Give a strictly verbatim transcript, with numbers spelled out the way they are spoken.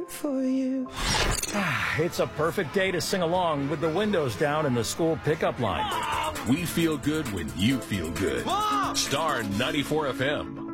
for you. It's a perfect day to sing along with the windows down in the school pickup line. We feel good when you feel good. Star ninety-four F M.